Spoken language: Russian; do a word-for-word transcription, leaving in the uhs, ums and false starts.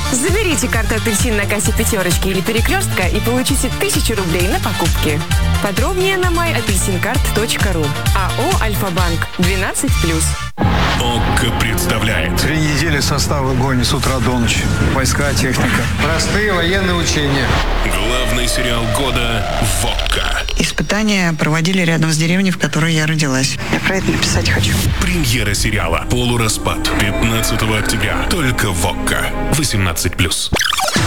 Заберите карту «Апельсин» на кассе «Пятерочки» или «Перекрестка» и получите тысячу рублей на покупки. Подробнее на май апельсин карт точка ру. АО «Альфа-банк». двенадцать плюс. ОККО представляет. Три недели состава гонит с утра до ночи. Войска, техника. Простые военные учения. Главный сериал года в ОККО. Испытания проводили рядом с деревней, в которой я родилась. Я про это написать хочу. Премьера сериала «Полураспад» пятнадцатого октября. Только в ОККО. восемнадцать плюс.